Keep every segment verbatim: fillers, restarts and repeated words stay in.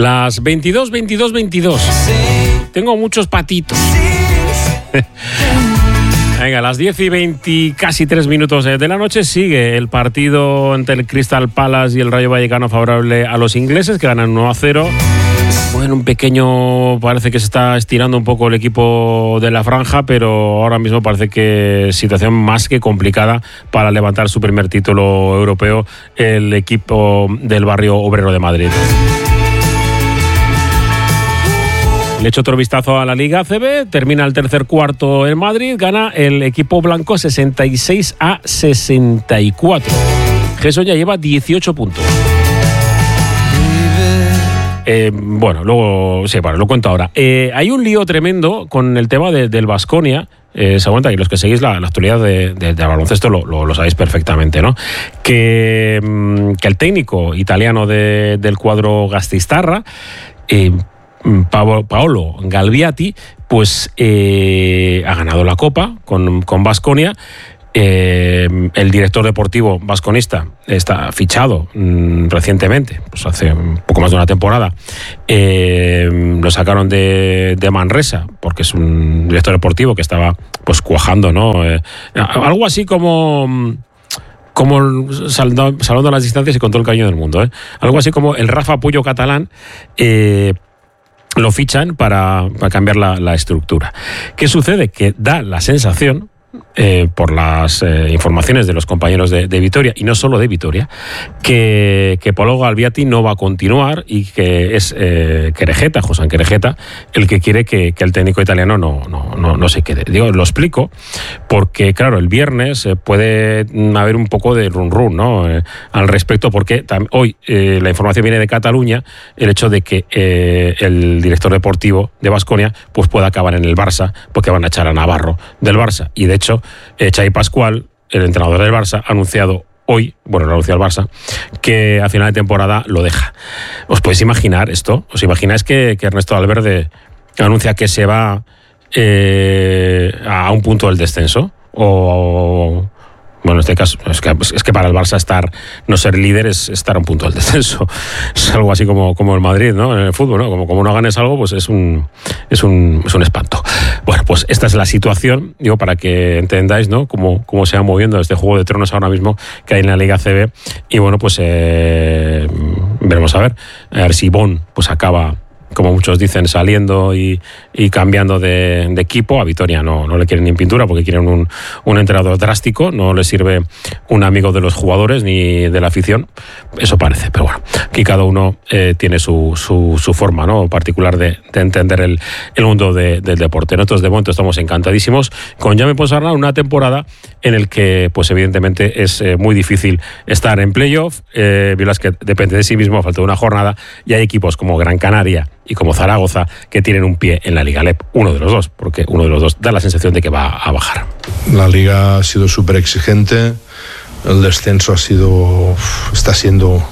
Las veintidós, veintidós, veintidós. Tengo muchos patitos. Venga, a las diez y veinte, casi tres minutos de la noche, sigue el partido entre el Crystal Palace y el Rayo Vallecano favorable a los ingleses, que ganan uno a cero. Bueno, un pequeño, parece que se está estirando un poco el equipo de la franja, pero ahora mismo parece que situación más que complicada para levantar su primer título europeo el equipo del barrio obrero de Madrid. Le echo otro vistazo a la Liga A C B, termina el tercer cuarto en Madrid, gana el equipo blanco sesenta y seis a sesenta y cuatro. Jesús ya lleva dieciocho puntos. Eh, bueno, luego, sí, bueno, lo cuento ahora. Eh, hay un lío tremendo con el tema de, del Baskonia. Eh, se aguanta, y los que seguís la, la actualidad de, de, de baloncesto lo, lo, lo sabéis perfectamente, ¿no? Que, que el técnico italiano de, del cuadro Gasteiztarra, eh, Paolo Galbiati, pues eh, ha ganado la Copa con, con Baskonia. Eh, el director deportivo vasconista está fichado mmm, recientemente, pues hace un poco más de una temporada. Eh, lo sacaron de, de Manresa porque es un director deportivo que estaba pues cuajando, ¿no? Eh, algo así como como salvando, salvando las distancias y con todo el cariño del mundo, ¿eh? Algo así como el Rafa Puyo catalán. Eh, lo fichan para, para cambiar la, la estructura. ¿Qué sucede? Que da la sensación, eh, por las eh, informaciones de los compañeros de, de Vitoria, y no solo de Vitoria, que, que Paolo Galbiati no va a continuar y que es eh, Querejeta, José Querejeta, el que quiere que, que el técnico italiano no, no, no, no se quede. Digo, lo explico porque, claro, el viernes eh, puede haber un poco de run run, ¿no? Eh, al respecto, porque tam- hoy eh, la información viene de Cataluña, el hecho de que eh, el director deportivo de Baskonia pues pueda acabar en el Barça, porque van a echar a Navarro del Barça. Y de hecho, eh, Xavi Pascual, el entrenador del Barça, ha anunciado hoy, bueno, lo ha anunciado el Barça, que a final de temporada lo deja. ¿Os podéis imaginar esto? ¿Os imagináis que, que Ernesto Valverde anuncia que se va eh, a un punto del descenso? O... Bueno, en este caso, es que, es que para el Barça estar, no ser líder es estar a un punto del descenso. Es algo así como, como el Madrid, ¿no? En el fútbol, ¿no? Como, como no ganes algo, pues es un, es un, es un espanto. Bueno, pues esta es la situación, digo, para que entendáis, ¿no? Cómo, cómo se va moviendo este Juego de Tronos ahora mismo que hay en la Liga A C B. Y bueno, pues eh, veremos a ver, a ver si Bon pues acaba, como muchos dicen, saliendo y, y cambiando de, de equipo. A Vitoria no, no le quieren ni en pintura porque quieren un, un entrenador drástico, no le sirve un amigo de los jugadores ni de la afición, eso parece, pero bueno, aquí cada uno eh, tiene su, su, su forma, ¿no? particular de, de entender el, el mundo de, del deporte. Nosotros de momento estamos encantadísimos con Jaume Ponsarnau, una temporada en el que pues evidentemente es eh, muy difícil estar en playoff. eh, Vilasque depende de sí mismo, falta una jornada, y hay equipos como Gran Canaria y como Zaragoza que tienen un pie en la Liga L E P, uno de los dos, porque uno de los dos da la sensación de que va a bajar. La Liga ha sido súper exigente, el descenso ha sido, está siendo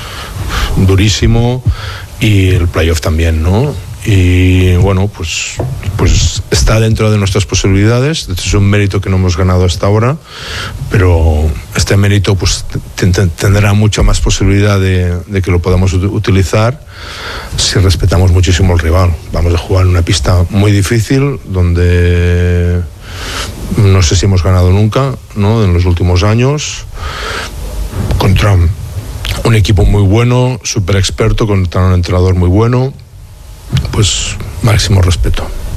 durísimo, y el playoff también, ¿no? Y bueno, pues, pues está dentro de nuestras posibilidades. Este es un mérito que no hemos ganado hasta ahora, pero este mérito pues tendrá mucha más posibilidad de, de que lo podamos utilizar si respetamos muchísimo al rival. Vamos a jugar en una pista muy difícil, donde no sé si hemos ganado nunca, ¿no? En los últimos años, contra un equipo muy bueno, súper experto, contra un entrenador muy bueno. Pues máximo respeto.